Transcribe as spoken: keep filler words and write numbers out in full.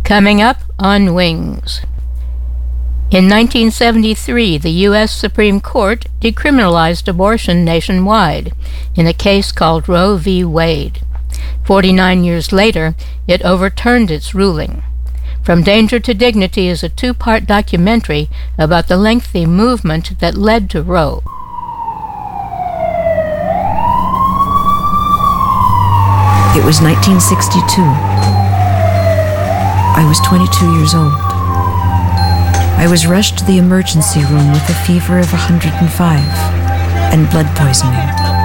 Coming up on Wings. In nineteen seventy-three, the U S Supreme Court decriminalized abortion nationwide in a case called Roe v. Wade. Forty-nine years later, it overturned its ruling. From Danger to Dignity is a two-part documentary about the lengthy movement that led to Roe. It was nineteen sixty-two. I was twenty-two years old. I was rushed to the emergency room with a fever of one hundred five and blood poisoning.